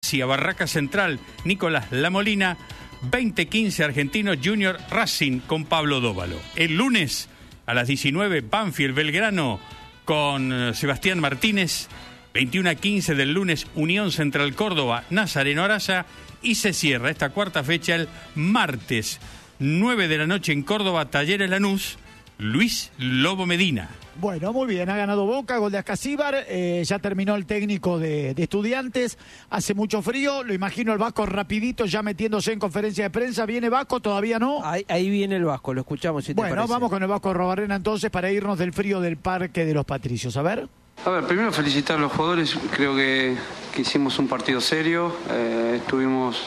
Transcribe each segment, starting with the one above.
Spezia, Barraca Central, Nicolás Lamolina, 20:15 Argentino Junior Racing con Pablo Dóvalo. El lunes a las 19 Banfield Belgrano con Sebastián Martínez, 21:15 del lunes Unión Central Córdoba, Nazareno Araya, y se cierra esta cuarta fecha el martes 9 de la noche en Córdoba, Talleres Lanús, Luis Lobo Medina. Bueno, muy bien, ha ganado Boca, gol de Ascasíbar, ya terminó el técnico de Estudiantes, hace mucho frío, lo imagino el Vasco rapidito ya metiéndose en conferencia de prensa. ¿Viene Vasco? ¿Todavía no? Ahí viene el Vasco, lo escuchamos si te parece. Bueno, vamos con el Vasco Robarrena entonces para irnos del frío del Parque de los Patricios, a ver. Primero felicitar a los jugadores, creo que hicimos un partido serio, estuvimos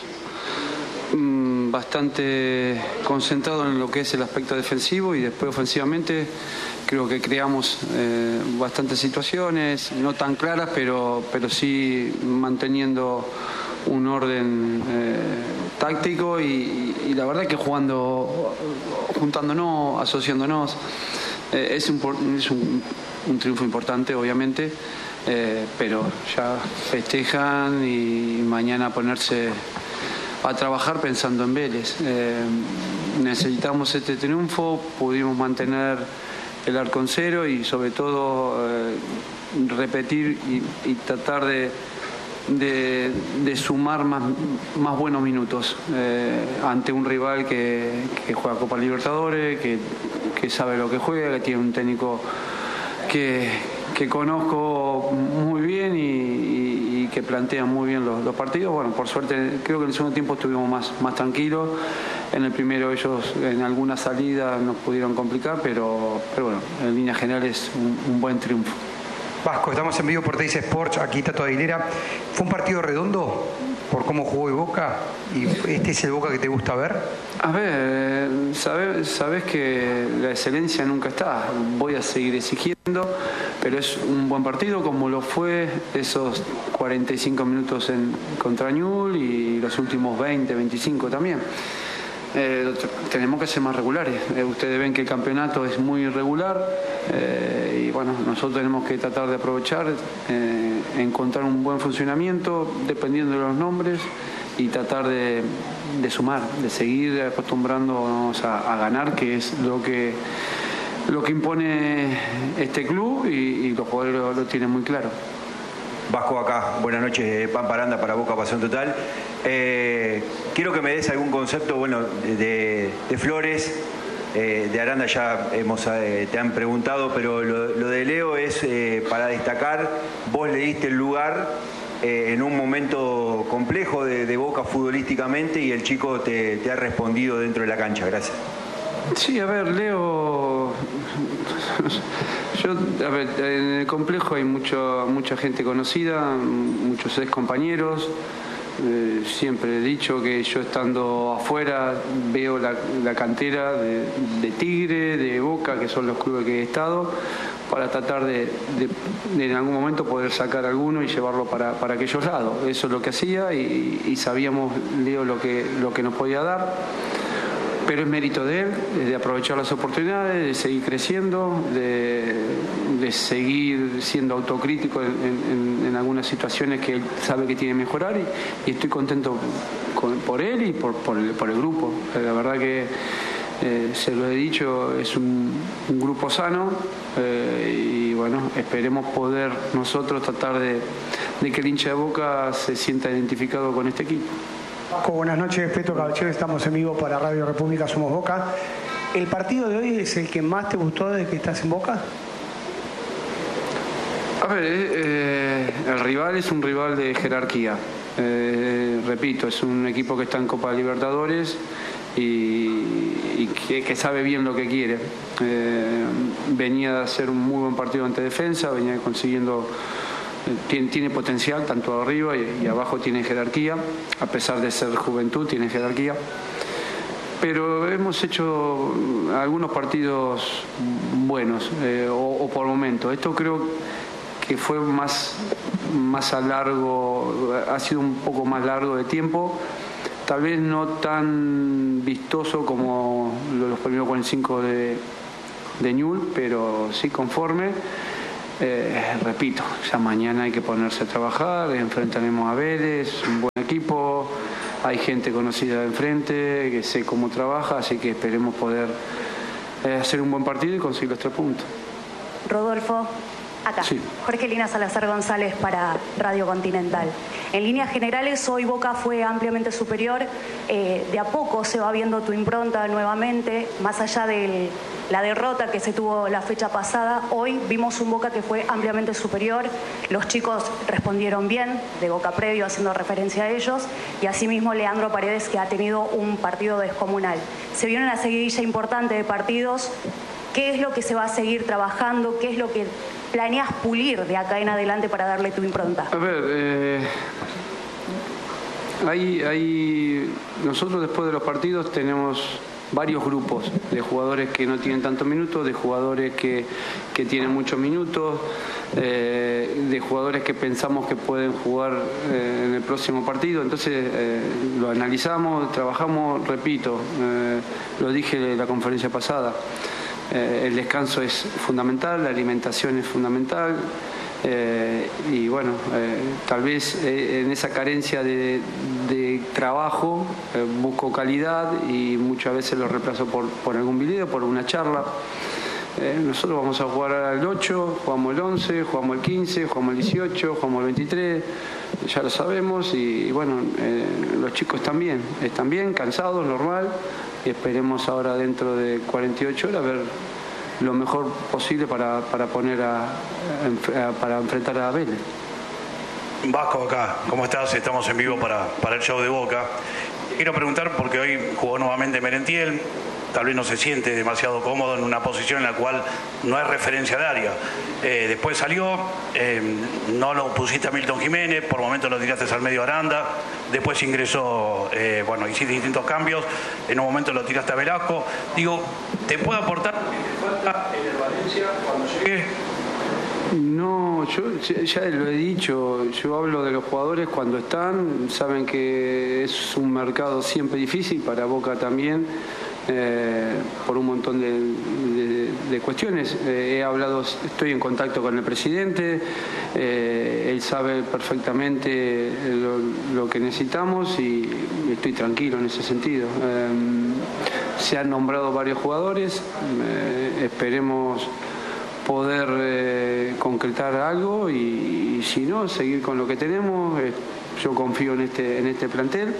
bastante concentrados en lo que es el aspecto defensivo y después ofensivamente creo que creamos bastantes situaciones, no tan claras, pero sí manteniendo un orden táctico y la verdad que jugando, juntándonos, asociándonos, es un triunfo importante obviamente, pero ya festejan y mañana ponerse a trabajar pensando en Vélez. Necesitamos este triunfo, pudimos mantener el arco en cero y sobre todo repetir y tratar de sumar más buenos minutos ante un rival que juega Copa Libertadores, que sabe lo que juega, que tiene un técnico que conozco muy bien y que plantea muy bien los partidos. Bueno, por suerte creo que en el segundo tiempo estuvimos más tranquilos. En el primero ellos en alguna salida nos pudieron complicar, pero bueno, en líneas generales un buen triunfo. Vasco, estamos en vivo por Teis Sports, aquí Tato Aguilera. ¿Fue un partido redondo por cómo jugó el Boca? ¿Y este es el Boca que te gusta ver? A ver, sabes que la excelencia nunca está. Voy a seguir exigiendo, pero es un buen partido como lo fue esos 45 minutos contra Ñul y los últimos 20, 25 también. Tenemos que ser más regulares. Ustedes ven que el campeonato es muy irregular y bueno, nosotros tenemos que tratar de aprovechar, encontrar un buen funcionamiento dependiendo de los nombres y tratar de sumar, de seguir acostumbrándonos a ganar, que es lo que impone este club y los jugadores lo tienen muy claro. Vasco acá, buenas noches, Pampa Aranda para Boca Pasión Total. Quiero que me des algún concepto, bueno, de Flores, de Aranda ya te han preguntado, pero lo de Leo es para destacar. Vos le diste el lugar en un momento complejo de Boca futbolísticamente y el chico te ha respondido dentro de la cancha. Gracias. Sí, a ver, Leo, en el complejo hay mucha gente conocida, muchos ex compañeros. Siempre he dicho que yo estando afuera veo la cantera de Tigre, de Boca, que son los clubes que he estado, para tratar de en algún momento poder sacar alguno y llevarlo para aquellos lados. Eso es lo que hacía y sabíamos, Leo, lo que nos podía dar. Pero es mérito de él, de aprovechar las oportunidades, de seguir creciendo, de seguir siendo autocrítico en algunas situaciones que él sabe que tiene que mejorar y estoy contento por él y por el grupo. La verdad que se lo he dicho, es un grupo sano y bueno, esperemos poder nosotros tratar de que el hincha de Boca se sienta identificado con este equipo. Vasco, buenas noches, Peto Caballero, estamos en vivo para Radio República Somos Boca. ¿El partido de hoy es el que más te gustó desde que estás en Boca? A ver, el rival es un rival de jerarquía. Repito, es un equipo que está en Copa Libertadores y que sabe bien lo que quiere. Venía de hacer un muy buen partido ante defensa, venía consiguiendo... Tiene potencial, tanto arriba y abajo tiene jerarquía, a pesar de ser juventud, tiene jerarquía. Pero hemos hecho algunos partidos buenos, o por momentos. Esto creo que fue más a largo, ha sido un poco más largo de tiempo, tal vez no tan vistoso como los primeros 45 de Ñul, pero sí conforme. Repito, ya mañana hay que ponerse a trabajar, enfrentaremos a Vélez, un buen equipo, hay gente conocida enfrente, que sé cómo trabaja, así que esperemos poder hacer un buen partido y conseguir los 3 puntos. Rodolfo, acá. Sí. Jorgelina Salazar González para Radio Continental. En líneas generales, hoy Boca fue ampliamente superior. De a poco se va viendo tu impronta nuevamente, más allá de la derrota que se tuvo la fecha pasada. Hoy vimos un Boca que fue ampliamente superior. Los chicos respondieron bien, de Boca Previo, haciendo referencia a ellos. Y asimismo Leandro Paredes, que ha tenido un partido descomunal. Se viene una seguidilla importante de partidos. ¿Qué es lo que se va a seguir trabajando? ¿Qué es lo que planeas pulir de acá en adelante para darle tu impronta? A ver, nosotros después de los partidos tenemos varios grupos de jugadores que no tienen tantos minutos, de jugadores que tienen muchos minutos, de jugadores que pensamos que pueden jugar en el próximo partido. Entonces lo analizamos, trabajamos, repito, lo dije en la conferencia pasada. El descanso es fundamental, la alimentación es fundamental y bueno, tal vez en esa carencia de trabajo busco calidad y muchas veces lo reemplazo por algún video, por una charla. Nosotros vamos a jugar al 8, jugamos el 11, jugamos el 15, jugamos el 18, jugamos el 23, ya lo sabemos y bueno, los chicos están bien, cansados, normal. Y esperemos ahora dentro de 48 horas ver lo mejor posible para enfrentar a Vélez. Vasco, acá, ¿cómo estás? Estamos en vivo para el show de Boca. Quiero preguntar, porque hoy jugó nuevamente Merentiel, tal vez no se siente demasiado cómodo en una posición en la cual no hay referencia de área. Después salió, no lo pusiste a Milton Jiménez, por momentos lo tiraste al medio Aranda, después ingresó, hiciste distintos cambios, en un momento lo tiraste a Velasco. Digo, ¿te puede aportar en el Valencia cuando llegue? No, yo ya lo he dicho, yo hablo de los jugadores cuando están, saben que es un mercado siempre difícil, para Boca también. Por un montón de cuestiones. Estoy en contacto con el presidente, él sabe perfectamente lo que necesitamos y estoy tranquilo en ese sentido. Se han nombrado varios jugadores, esperemos poder concretar algo y si no, seguir con lo que tenemos. Yo confío en este plantel.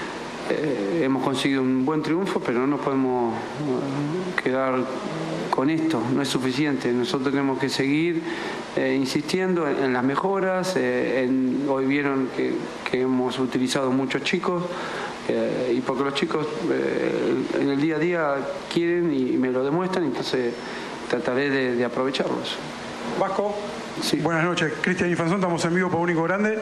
Hemos conseguido un buen triunfo, pero no nos podemos quedar con esto, no es suficiente. Nosotros tenemos que seguir insistiendo en las mejoras. Hoy vieron que hemos utilizado muchos chicos y porque los chicos en el día a día quieren y me lo demuestran, entonces trataré de aprovecharlos. Vasco, sí. Buenas noches. Cristian Infanzón, estamos en vivo por Único Grande.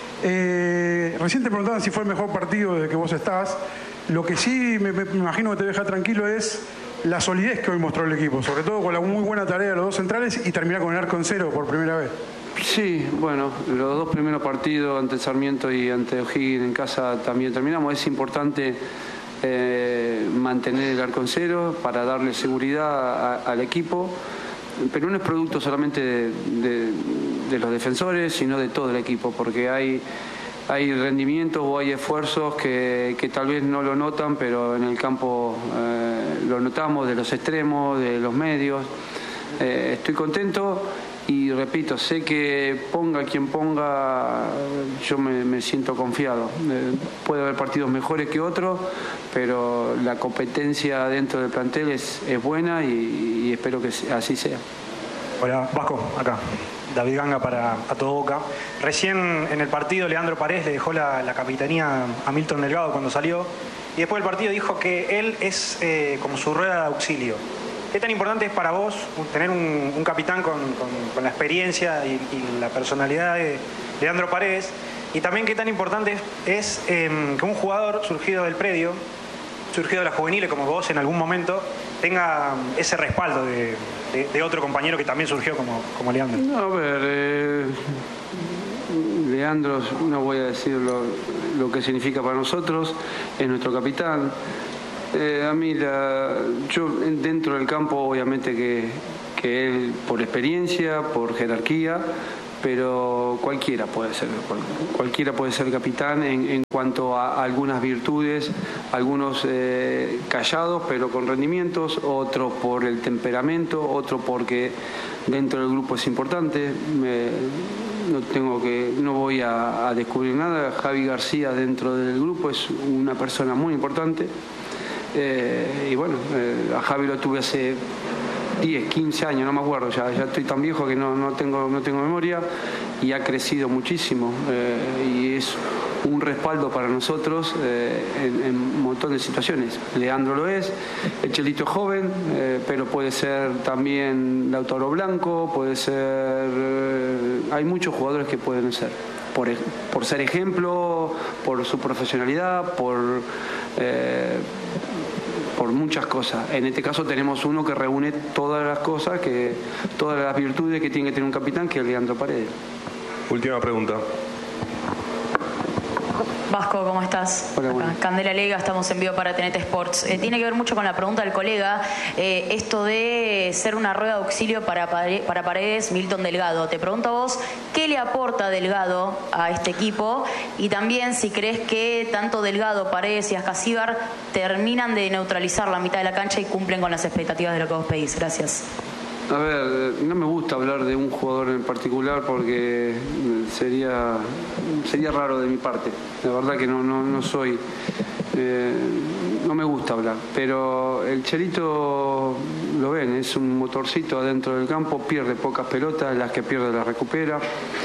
Recién te preguntaban si fue el mejor partido desde que vos estás. Lo que sí me imagino que te deja tranquilo es la solidez que hoy mostró el equipo, sobre todo con la muy buena tarea de los dos centrales y terminar con el arco en cero por primera vez. Sí, bueno, los dos primeros partidos ante Sarmiento y ante O'Higgins en casa también terminamos. Es importante mantener el arco en cero para darle seguridad al equipo, pero no es producto solamente de los defensores, sino de todo el equipo, porque hay rendimientos o hay esfuerzos que tal vez no lo notan, pero en el campo lo notamos, de los extremos, de los medios. Estoy contento y repito, sé que ponga quien ponga, yo me siento confiado. Puede haber partidos mejores que otros, pero la competencia dentro del plantel es buena y espero que así sea. Hola, Vasco, acá. David Ganga para A Todo Boca. Recién en el partido Leandro Paredes le dejó la capitanía a Milton Delgado cuando salió y después del partido dijo que él es como su rueda de auxilio. ¿Qué tan importante es para vos tener un capitán con la experiencia y la personalidad de Leandro Paredes? Y también qué tan importante es que un jugador surgido del predio, surgido de las juveniles como vos en algún momento, tenga ese respaldo de otro compañero que también surgió como Leandro. No, a ver, Leandro, no voy a decir lo que significa para nosotros, es nuestro capitán. A mí, yo dentro del campo, obviamente que él, por experiencia, por jerarquía, pero cualquiera puede ser capitán en cuanto a algunas virtudes, algunos callados pero con rendimientos, otros por el temperamento, otro porque dentro del grupo es importante. No voy a descubrir nada. Javi García dentro del grupo es una persona muy importante, y bueno, a Javi lo tuve hace 10, 15 años, no me acuerdo, ya estoy tan viejo que no tengo memoria, y ha crecido muchísimo, y es un respaldo para nosotros en un montón de situaciones. Leandro lo es, el Chelito es joven, pero puede ser también Lautaro Blanco, puede ser... hay muchos jugadores que pueden ser, por ser ejemplo, por su profesionalidad, por muchas cosas. En este caso tenemos uno que reúne todas las cosas, todas las virtudes que tiene que tener un capitán, que es Leandro Paredes. Última pregunta. Vasco, ¿cómo estás? Hola, bueno. Candela Lega, estamos en vivo para TNT Sports. Tiene que ver mucho con la pregunta del colega, esto de ser una rueda de auxilio para Paredes, Milton Delgado. Te pregunto a vos, ¿qué le aporta Delgado a este equipo? Y también si crees que tanto Delgado, Paredes y Ascasíbar terminan de neutralizar la mitad de la cancha y cumplen con las expectativas de lo que vos pedís. Gracias. A ver, no me gusta hablar de un jugador en particular porque sería raro de mi parte. La verdad que no soy... no me gusta hablar. Pero el Chelito, lo ven, es un motorcito adentro del campo, pierde pocas pelotas, las que pierde las recupera.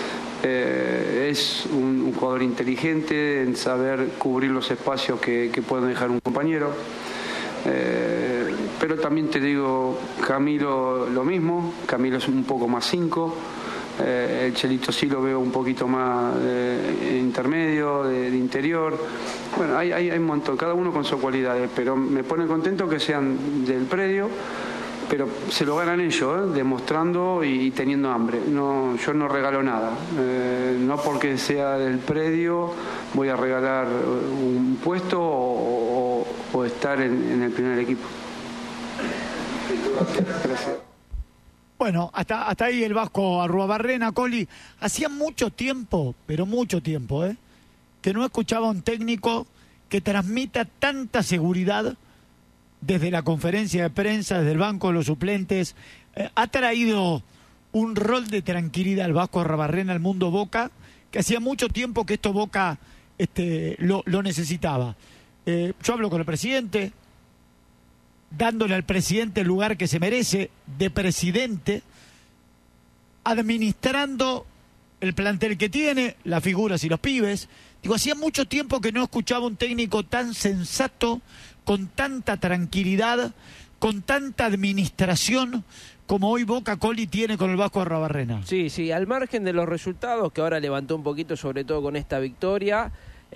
Es un jugador inteligente en saber cubrir los espacios que puede dejar un compañero. Pero también te digo, Camilo lo mismo, Camilo es un poco más 5, el Chelito sí lo veo un poquito más intermedio, de interior. Bueno, hay un montón, cada uno con sus cualidades, pero me pone contento que sean del predio, pero se lo ganan ellos, demostrando y teniendo hambre. Yo no regalo nada, no porque sea del predio voy a regalar un puesto o estar en el primer equipo. Gracias. Bueno, hasta ahí el Vasco Arruabarrena, Coli. Hacía mucho tiempo, pero mucho tiempo, que no escuchaba a un técnico que transmita tanta seguridad desde la conferencia de prensa, desde el banco de los suplentes. Ha traído un rol de tranquilidad al Vasco Arruabarrena al mundo Boca, que hacía mucho tiempo que esto Boca lo necesitaba. Yo hablo con el presidente, dándole al presidente el lugar que se merece, de presidente, administrando el plantel que tiene, las figuras y los pibes. Digo, hacía mucho tiempo que no escuchaba un técnico tan sensato, con tanta tranquilidad, con tanta administración, como hoy Boca, Coli, tiene con el Vasco Arruabarrena. Sí, al margen de los resultados, que ahora levantó un poquito, sobre todo con esta victoria,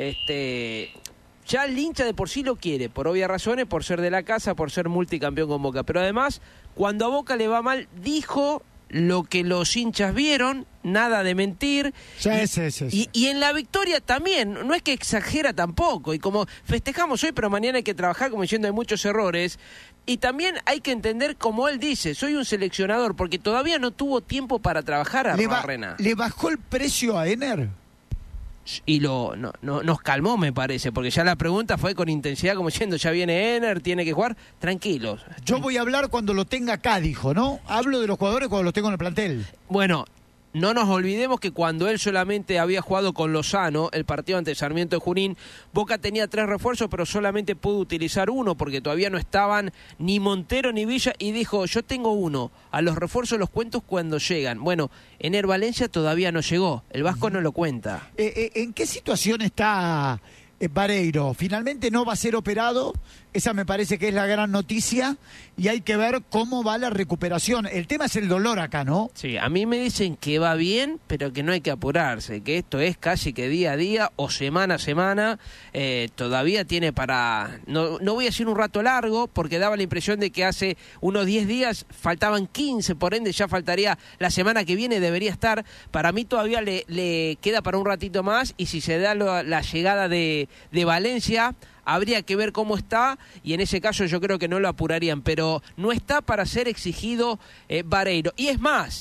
ya el hincha de por sí lo quiere, por obvias razones, por ser de la casa, por ser multicampeón con Boca. Pero además, cuando a Boca le va mal, dijo lo que los hinchas vieron, nada de mentir. Y en la victoria también, no es que exagera tampoco. Y como festejamos hoy, pero mañana hay que trabajar, como diciendo, hay muchos errores. Y también hay que entender, como él dice, soy un seleccionador, porque todavía no tuvo tiempo para trabajar a Arruabarrena. ¿Le bajó el precio a Ener? Y nos calmó, me parece, porque ya la pregunta fue con intensidad, como diciendo, ya viene Ener, tiene que jugar, tranquilos. Yo voy a hablar cuando lo tenga acá, dijo, ¿no? Hablo de los jugadores cuando los tengo en el plantel. Bueno, no nos olvidemos que cuando él solamente había jugado con Lozano, el partido ante Sarmiento de Junín, Boca tenía 3 refuerzos, pero solamente pudo utilizar uno, porque todavía no estaban ni Montero ni Villa, y dijo, yo tengo uno, a los refuerzos los cuento cuando llegan. Bueno, Ener Valencia todavía no llegó, el Vasco no lo cuenta. ¿En qué situación está Vareiro? Finalmente no va a ser operado, esa me parece que es la gran noticia, y hay que ver cómo va la recuperación. El tema es el dolor acá, ¿no? Sí, a mí me dicen que va bien, pero que no hay que apurarse, que esto es casi que día a día o semana a semana. Todavía tiene para... No voy a decir un rato largo, porque daba la impresión de que hace unos 10 días faltaban 15, por ende ya faltaría la semana que viene, debería estar. Para mí todavía le queda para un ratito más, y si se da la llegada de Valencia, habría que ver cómo está, y en ese caso yo creo que no lo apurarían, pero no está para ser exigido Vareiro. Y es más,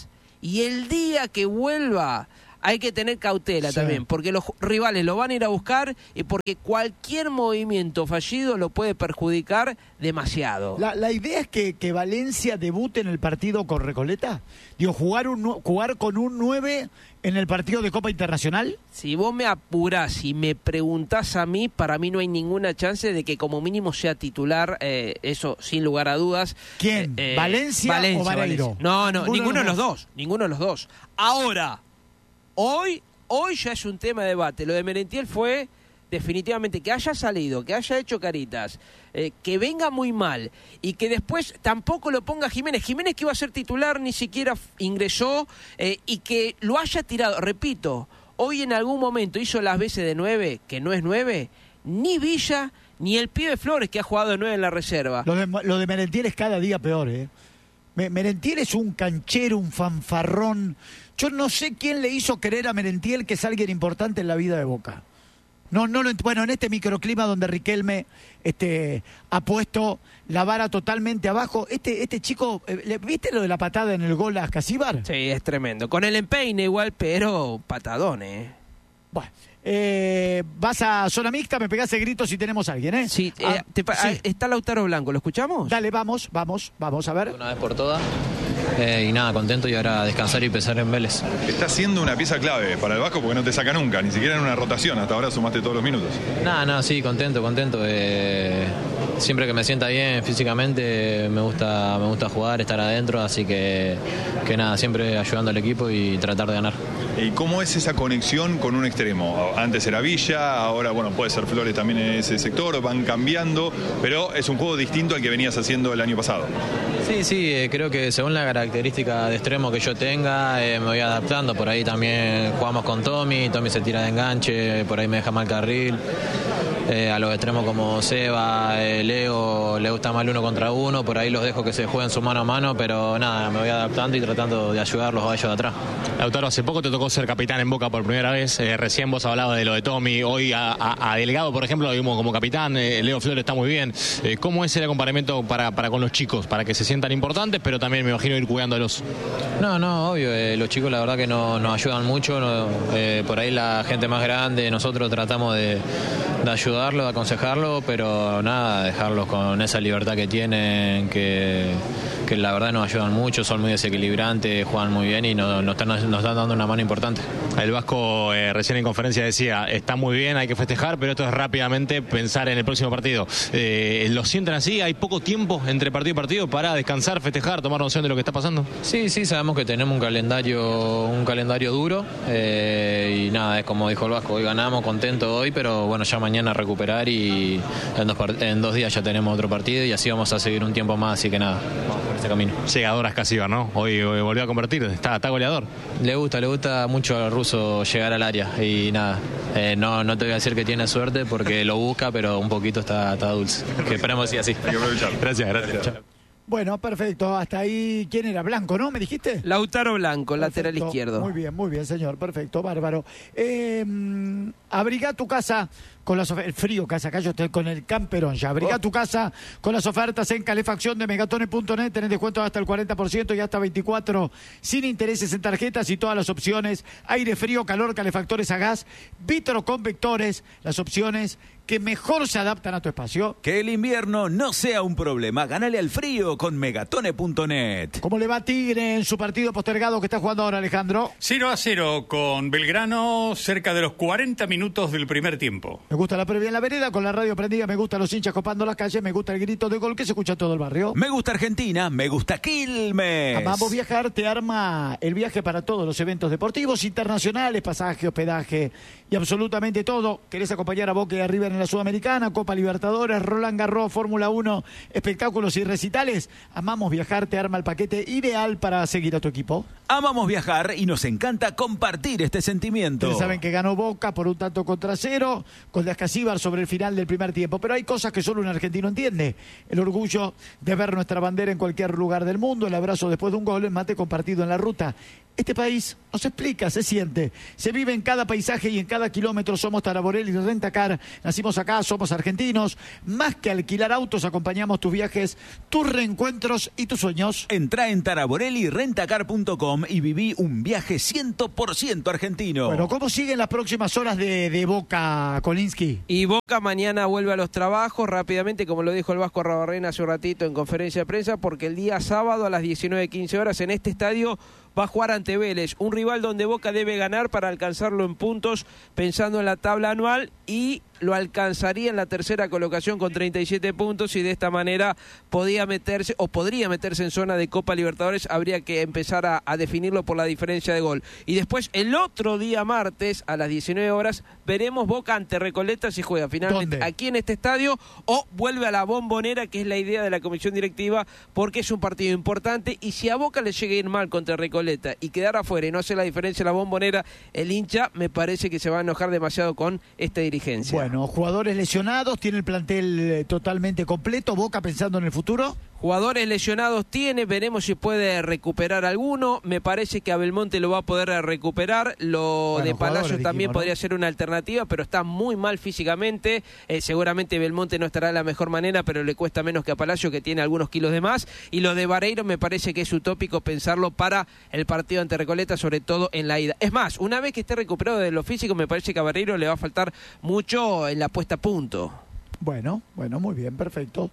Y el día que vuelva hay que tener cautela también, porque los rivales lo van a ir a buscar y porque cualquier movimiento fallido lo puede perjudicar demasiado. La idea es que Valencia debute en el partido con Recoleta. Digo, jugar con un 9 en el partido de Copa Internacional. Si vos me apurás y me preguntás a mí, para mí no hay ninguna chance de que como mínimo sea titular, eso sin lugar a dudas. ¿Quién? ¿Valencia o Vareiro? No, ninguno de los dos. Ahora, hoy ya es un tema de debate. Lo de Merentiel fue definitivamente que haya salido, que haya hecho caritas, que venga muy mal y que después tampoco lo ponga Jiménez. Jiménez, que iba a ser titular, ni siquiera ingresó, y que lo haya tirado. Repito, hoy en algún momento hizo las veces de 9, que no es 9, ni Villa ni el pibe Flores, que ha jugado de 9 en la reserva. Lo de Merentiel es cada día peor, Merentiel es un canchero, un fanfarrón. Yo no sé quién le hizo creer a Merentiel que es alguien importante en la vida de Boca. Bueno, en este microclima donde Riquelme ha puesto la vara totalmente abajo. Este chico, ¿viste lo de la patada en el gol a Casíbar? Sí, es tremendo. Con el empeine igual, pero patadón, Bueno. Vas a zona mixta, me pegás el grito si tenemos a alguien, Sí, está Lautaro Blanco, ¿lo escuchamos? Dale, vamos a ver. Una vez por todas. Y nada, contento y ahora descansar y pensar en Vélez. Está siendo una pieza clave para el Vasco porque no te saca nunca, ni siquiera en una rotación. Hasta ahora sumaste todos los minutos. Nada, sí, contento. Siempre que me sienta bien físicamente me gusta jugar, estar adentro, así que nada, siempre ayudando al equipo y tratar de ganar. ¿Y cómo es esa conexión con un extremo? Antes era Villa, ahora puede ser Flores también en ese sector, van cambiando, pero es un juego distinto al que venías haciendo el año pasado. Sí, creo que según la característica de extremo que yo tenga, me voy adaptando. Por ahí también jugamos con Tommy se tira de enganche, por ahí me deja mal carril. A los extremos como Seba, Leo, le gusta más el 1 contra 1, por ahí los dejo que se jueguen su mano a mano, pero nada, me voy adaptando y tratando de ayudarlos a ellos de atrás. Lautaro, hace poco te tocó ser capitán en Boca por primera vez, recién vos hablabas de lo de Tommy, hoy a Delgado, por ejemplo, lo vimos como capitán, Leo Flores está muy bien. ¿Cómo es el acompañamiento para con los chicos, para que se sientan importantes, pero también me imagino ir cuidándolos? No, obvio, los chicos la verdad que nos ayudan mucho, por ahí la gente más grande, nosotros tratamos de ayudarlo, de aconsejarlo, pero nada, dejarlos con esa libertad que tienen, que la verdad nos ayudan mucho, son muy desequilibrantes, juegan muy bien y nos están dando una mano importante. El Vasco recién en conferencia decía, está muy bien, hay que festejar, pero esto es rápidamente pensar en el próximo partido. ¿Lo sienten así? ¿Hay poco tiempo entre partido y partido para descansar, festejar, tomar noción de lo que está pasando? Sí, sabemos que tenemos un calendario duro y nada, es como dijo el Vasco, hoy ganamos, contento hoy, pero bueno, ya mañana recuperar y en 2 días ya tenemos otro partido y así vamos a seguir un tiempo más, así que nada, vamos por este camino. Llegadoras Casíbar, ¿no? Hoy volvió a convertir, está goleador. Le gusta mucho al ruso llegar al área y nada, no te voy a decir que tiene suerte porque lo busca, pero un poquito está dulce, que esperemos que siga así. Hay que aprovechar. Gracias. Bueno, perfecto. Hasta ahí, ¿quién era? Blanco, ¿no? ¿Me dijiste? Lautaro Blanco, perfecto. Lateral izquierdo. Muy bien, señor. Perfecto, bárbaro. Abriga tu casa con las ofertas. El frío que hace acá, yo estoy con el camperón ya. Abriga tu casa con las ofertas en calefacción de Megatone.net. Tenés descuentos hasta el 40% y hasta 24 sin intereses en tarjetas y todas las opciones. Aire, frío, calor, calefactores a gas, vitroconvectores, las opciones que mejor se adaptan a tu espacio. Que el invierno no sea un problema. Gánale al frío con Megatone.net. ¿Cómo le va Tigre en su partido postergado que está jugando ahora, Alejandro? 0-0 con Belgrano, cerca de los 40 minutos del primer tiempo. Me gusta la previa en la vereda, con la radio prendida, me gustan los hinchas copando las calles, me gusta el grito de gol que se escucha en todo el barrio. Me gusta Argentina, me gusta Quilmes. Amamos Viajar, te arma el viaje para todos los eventos deportivos internacionales, pasaje, hospedaje y absolutamente todo. ¿Querés acompañar a Boca y a River en la Sudamericana, Copa Libertadores, Roland Garros, Fórmula 1, espectáculos y recitales? Amamos Viajar, te arma el paquete ideal para seguir a tu equipo. Amamos viajar y nos encanta compartir este sentimiento. Ustedes saben que ganó Boca por 1-0 con las Casíbar sobre el final del primer tiempo, pero hay cosas que solo un argentino entiende. El orgullo de ver nuestra bandera en cualquier lugar del mundo, el abrazo después de un gol, el mate compartido en la ruta. Este país nos explica, se siente, se vive en cada paisaje y en cada kilómetro. Somos Taraborelli Rentacar, nacimos acá, somos argentinos. Más que alquilar autos, acompañamos tus viajes, tus reencuentros y tus sueños. Entrá en taraborellirentacar.com y viví un viaje 100% argentino. Bueno, ¿cómo siguen las próximas horas de Boca, Kolinsky? Y Boca mañana vuelve a los trabajos rápidamente, como lo dijo el Vasco Arruabarrena hace un ratito en conferencia de prensa, porque el día sábado a las 19:15 horas en este estadio va a jugar ante Vélez, un rival donde Boca debe ganar para alcanzarlo en puntos, pensando en la tabla anual, y lo alcanzaría en la tercera colocación con 37 puntos, y de esta manera podría meterse en zona de Copa Libertadores. Habría que empezar a definirlo por la diferencia de gol. Y después, el otro día martes, a las 19 horas, veremos Boca ante Recoleta si juega finalmente aquí en este estadio o vuelve a la Bombonera, que es la idea de la comisión directiva, porque es un partido importante, y si a Boca le llega a ir mal contra Recoleta y quedar afuera y no hacer la diferencia en la Bombonera, el hincha me parece que se va a enojar demasiado con esta dirigencia. Bueno, jugadores lesionados, tiene el plantel totalmente completo. Boca pensando en el futuro. Jugadores lesionados tiene, veremos si puede recuperar alguno. Me parece que a Belmonte lo va a poder recuperar. De Palacios también podría ser una alternativa, pero está muy mal físicamente. Seguramente Belmonte no estará de la mejor manera, pero le cuesta menos que a Palacios, que tiene algunos kilos de más. Y lo de Vareiro me parece que es utópico pensarlo para el partido ante Recoleta, sobre todo en la ida. Es más, una vez que esté recuperado de lo físico, me parece que a Vareiro le va a faltar mucho en la puesta a punto. Bueno, muy bien, perfecto.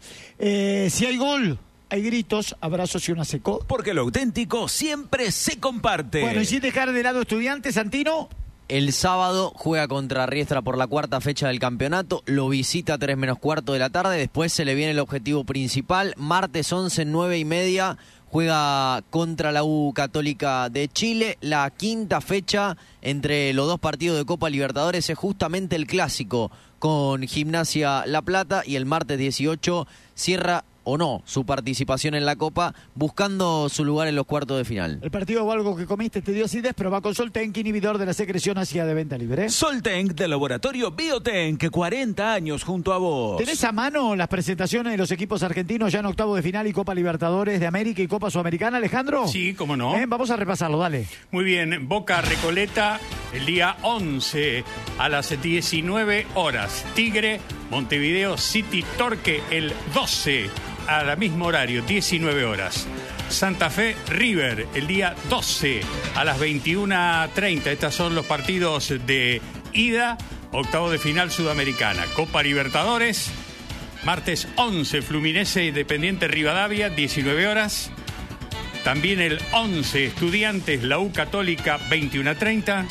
Si hay gol, hay gritos, abrazos y una secó. Porque lo auténtico siempre se comparte. Bueno, y sin dejar de lado Estudiantes, Santino. El sábado juega contra Riestra por la cuarta fecha del campeonato, lo visita a 3:15 de la tarde, después se le viene el objetivo principal. Martes 11, 9:30, juega contra la U Católica de Chile. La quinta fecha entre los dos partidos de Copa Libertadores es justamente el clásico con Gimnasia La Plata, y el martes 18 cierra o no su participación en la Copa, buscando su lugar en los cuartos de final. El partido o algo que comiste te dio acidez, pero va con Soltenk, inhibidor de la secreción ácida de venta libre. Soltenk del laboratorio Biotenk, 40 años junto a vos. ¿Tenés a mano las presentaciones de los equipos argentinos ya en octavo de final y Copa Libertadores de América y Copa Sudamericana, Alejandro? Sí, cómo no. Vamos a repasarlo, dale. Muy bien, Boca Recoleta el día 11 a las 19 horas. Tigre, Montevideo City Torque el 12 a la mismo horario, 19 horas. Santa Fe River el día 12 a las 21:30. Estos son los partidos de ida, octavo de final Sudamericana. Copa Libertadores, martes 11 Fluminense Independiente Rivadavia, 19 horas. También el 11 Estudiantes La U Católica, 21:30.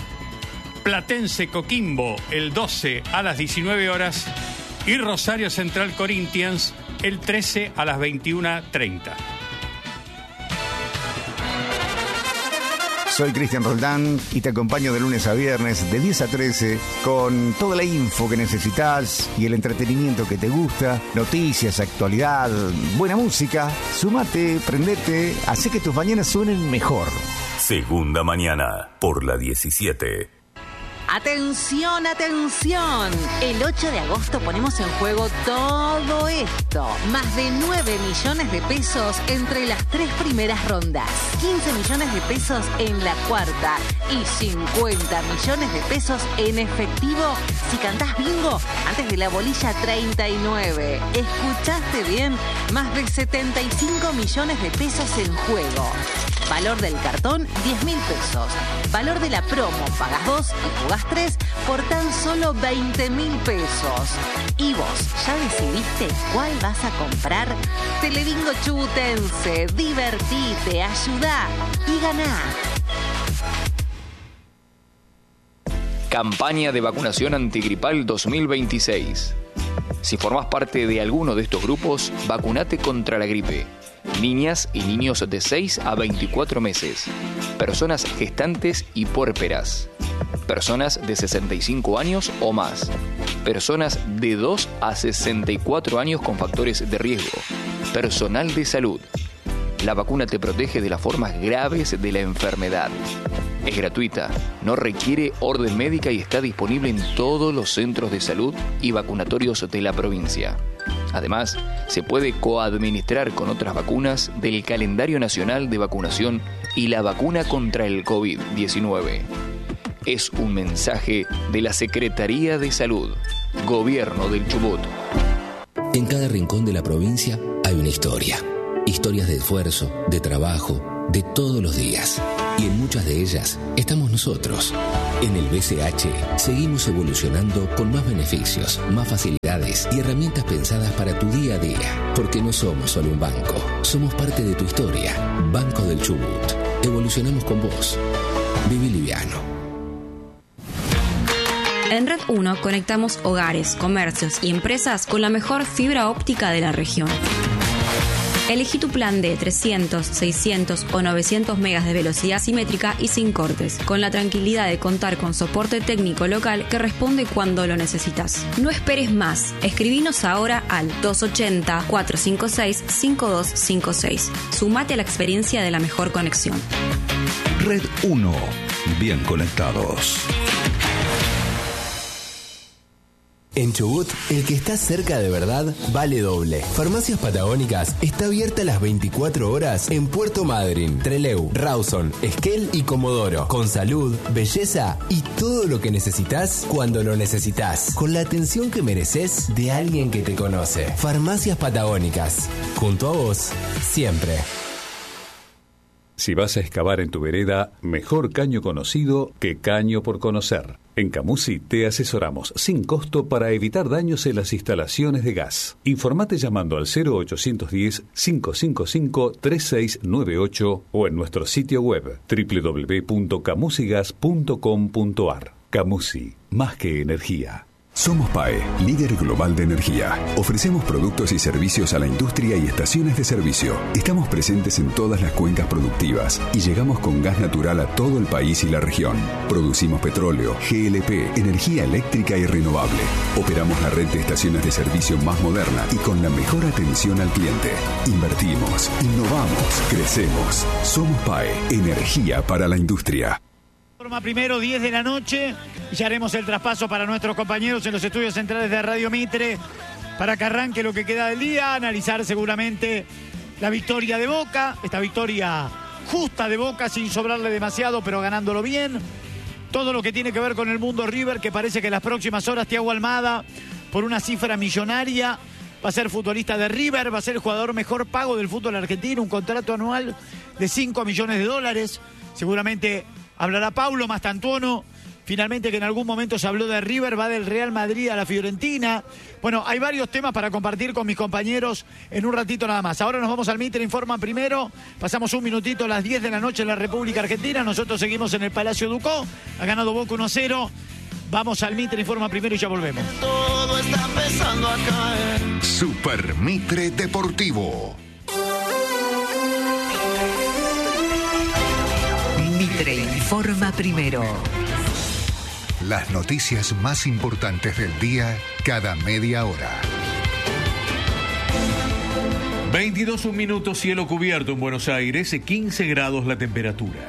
Platense Coquimbo el 12 a las 19 horas. Y Rosario Central Corinthians el 13 a las 21:30. Soy Cristian Roldán y te acompaño de lunes a viernes de 10 a 13 con toda la info que necesitas y el entretenimiento que te gusta, noticias, actualidad, buena música. Sumate, prendete, hace que tus mañanas suenen mejor. Segunda mañana por la 17. Atención, atención. El 8 de agosto ponemos en juego todo esto. Más de 9 millones de pesos entre las 3 primeras rondas. 15 millones de pesos en la cuarta. Y 50 millones de pesos en efectivo si cantás bingo antes de la bolilla 39. ¿Escuchaste bien? Más de 75 millones de pesos en juego. Valor del cartón, 10.000 pesos. Valor de la promo, pagas 2 y jugás 3 por tan solo 20.000 pesos. ¿Y vos ya decidiste cuál vas a comprar? Telebingo Chubutense, divertite, ayudá y ganá. Campaña de vacunación antigripal 2026. Si formás parte de alguno de estos grupos, vacunate contra la gripe. Niñas y niños de 6 a 24 meses. Personas gestantes y puérperas. Personas de 65 años o más. Personas de 2 a 64 años con factores de riesgo. Personal de salud. La vacuna te protege de las formas graves de la enfermedad. Es gratuita, no requiere orden médica y está disponible en todos los centros de salud y vacunatorios de la provincia. Además, se puede coadministrar con otras vacunas del calendario nacional de vacunación y la vacuna contra el COVID-19. Es un mensaje de la Secretaría de Salud, Gobierno del Chubut. En cada rincón de la provincia hay una historia. Historias de esfuerzo, de trabajo, de todos los días. Y en muchas de ellas estamos nosotros. En el BCH seguimos evolucionando con más beneficios, más facilidades y herramientas pensadas para tu día a día. Porque no somos solo un banco, somos parte de tu historia. Banco del Chubut. Evolucionamos con vos. Viví liviano. En Red 1 conectamos hogares, comercios y empresas con la mejor fibra óptica de la región. Elegí tu plan de 300, 600 o 900 megas de velocidad simétrica y sin cortes, con la tranquilidad de contar con soporte técnico local que responde cuando lo necesitas. No esperes más. Escribinos ahora al 280-456-5256. Sumate a la experiencia de la mejor conexión. Red 1. Bien conectados. En Chubut, el que está cerca de verdad vale doble. Farmacias Patagónicas está abierta las 24 horas en Puerto Madryn, Trelew, Rawson, Esquel y Comodoro. Con salud, belleza y todo lo que necesitas cuando lo necesitas. Con la atención que mereces de alguien que te conoce. Farmacias Patagónicas. Junto a vos, siempre. Si vas a excavar en tu vereda, mejor caño conocido que caño por conocer. En Camusi te asesoramos sin costo para evitar daños en las instalaciones de gas. Informate llamando al 0810-555-3698 o en nuestro sitio web www.camusigas.com.ar. Camusi, más que energía. Somos PAE, líder global de energía. Ofrecemos productos y servicios a la industria y estaciones de servicio. Estamos presentes en todas las cuencas productivas y llegamos con gas natural a todo el país y la región. Producimos petróleo, GLP, energía eléctrica y renovable. Operamos la red de estaciones de servicio más moderna y con la mejor atención al cliente. Invertimos, innovamos, crecemos. Somos PAE, energía para la industria. Forma primero, 10 de la noche, y ya haremos el traspaso para nuestros compañeros en los estudios centrales de Radio Mitre para que arranque lo que queda del día, analizar seguramente la victoria de Boca, esta victoria justa de Boca sin sobrarle demasiado pero ganándolo bien, todo lo que tiene que ver con el mundo River, que parece que en las próximas horas Thiago Almada, por una cifra millonaria, va a ser futbolista de River, va a ser el jugador mejor pago del fútbol argentino, un contrato anual de $5 millones, seguramente. Hablará Paulo Mastantuono, finalmente que en algún momento se habló de River, va del Real Madrid a la Fiorentina. Bueno, hay varios temas para compartir con mis compañeros en un ratito nada más. Ahora nos vamos al Mitre Informa primero, pasamos un minutito a las 10 de la noche en la República Argentina, nosotros seguimos en el Palacio Ducó, ha ganado Boca 1-0, vamos al Mitre Informa primero y ya volvemos. Todo está empezando a caer. Super Mitre Deportivo. Mitre Informa primero. Las noticias más importantes del día cada media hora. 22 minutos, cielo cubierto en Buenos Aires, 15 grados la temperatura.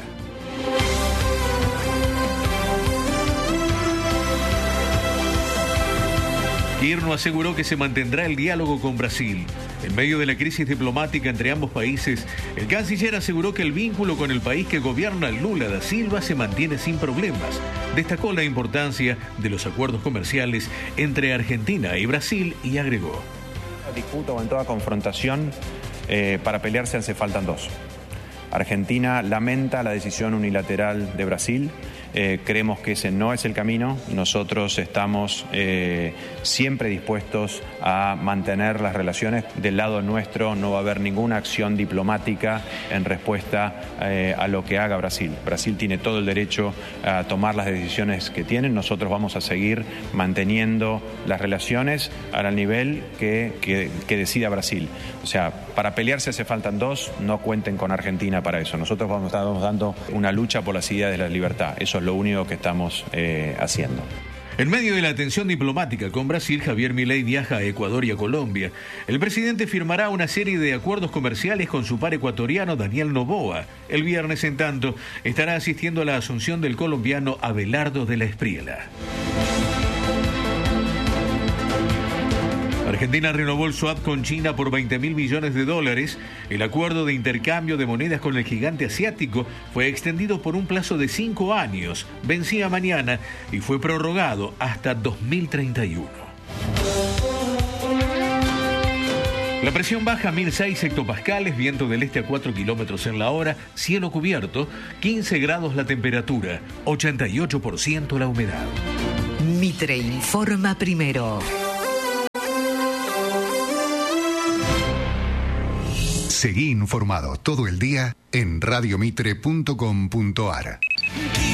Kirchner aseguró que se mantendrá el diálogo con Brasil. En medio de la crisis diplomática entre ambos países, el canciller aseguró que el vínculo con el país que gobierna Lula da Silva se mantiene sin problemas. Destacó la importancia de los acuerdos comerciales entre Argentina y Brasil y agregó: En toda disputa o en toda confrontación, para pelearse hace faltan dos. Argentina lamenta la decisión unilateral de Brasil. Creemos que ese no es el camino. Nosotros estamos siempre dispuestos a mantener las relaciones. Del lado nuestro no va a haber ninguna acción diplomática en respuesta a lo que haga Brasil. Brasil tiene todo el derecho a tomar las decisiones que tienen. Nosotros vamos a seguir manteniendo las relaciones al nivel que decida Brasil. O sea, para pelearse hace faltan dos. No cuenten con Argentina para eso. Nosotros estamos dando una lucha por las ideas de la libertad. Eso es lo único que estamos haciendo. En medio de la tensión diplomática con Brasil, Javier Milei viaja a Ecuador y a Colombia. El presidente firmará una serie de acuerdos comerciales con su par ecuatoriano Daniel Noboa. El viernes, en tanto, estará asistiendo a la asunción del colombiano Abelardo de la Espriella. Argentina renovó el swap con China por $20.000 millones. El acuerdo de intercambio de monedas con el gigante asiático fue extendido por un plazo de 5 años, vencía mañana y fue prorrogado hasta 2031. La presión baja 1006 hectopascales, viento del este a 4 kilómetros en la hora, cielo cubierto, 15 grados la temperatura, 88% la humedad. Mitre informa primero. Seguí informado todo el día en radiomitre.com.ar.